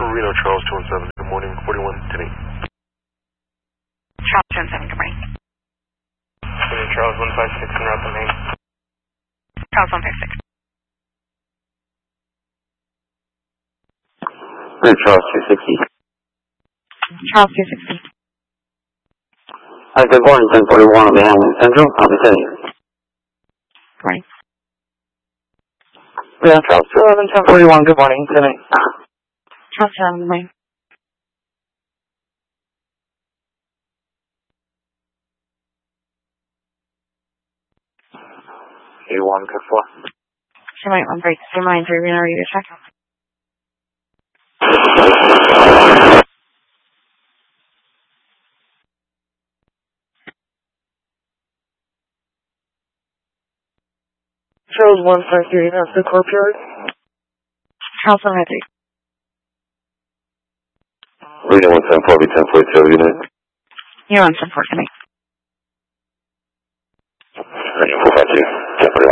Reno, Charles 217. Good morning, 4110. Charles 217, good morning. Charles 156 en route to Maine. Charles 156. Charles 260. Charles 260. Hi, good morning, 1041 on the Hamilton Central. I'll be sending you. Good morning. Yeah, Charles 211, 1041, good morning, sending. Charles 211, good morning. A1, code 4. Shemite 133, Reno, ready to check. Charles 153, that's the courtyard. Charles 153. Reno 174, be 1042, unit. You're on support tonight. Reno 452.